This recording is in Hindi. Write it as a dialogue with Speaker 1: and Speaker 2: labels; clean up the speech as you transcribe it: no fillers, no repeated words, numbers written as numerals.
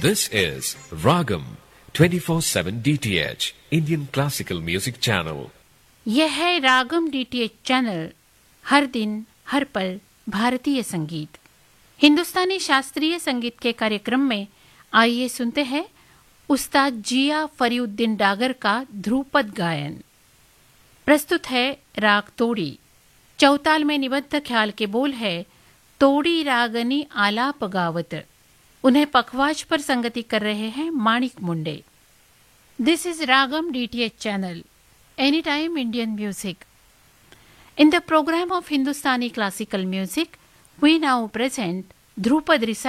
Speaker 1: This is Ragam 24/7 DTH Indian Classical Music Channel.
Speaker 2: यह है रागम डीटीएच चैनल, हर दिन हर पल भारतीय संगीत। हिंदुस्तानी शास्त्रीय संगीत के कार्यक्रम में आइए सुनते हैं उस्ताद जिया फरीउद्दीन डागर का ध्रुपद गायन। प्रस्तुत है राग तोड़ी। चौताल में निबद्ध ख्याल के बोल है तोड़ी रागनी आलाप गावत। उन्हें पखवाज पर संगति कर रहे हैं माणिक मुंडे। This is ragam DTH channel, any time Indian music. In the program of Hindustani classical music, we now present Dhrupad recital